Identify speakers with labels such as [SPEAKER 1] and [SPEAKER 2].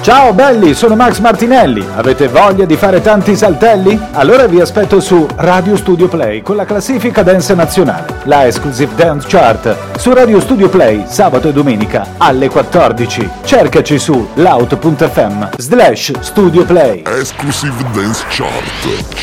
[SPEAKER 1] Ciao belli, sono Max Martinelli. Avete voglia di fare tanti saltelli? Allora vi aspetto su Radio Studio Play con la classifica dance nazionale, la Exclusive Dance Chart, su Radio Studio Play sabato e domenica alle 14. Cercaci su loud.fm/Studio Play.
[SPEAKER 2] Exclusive Dance Chart.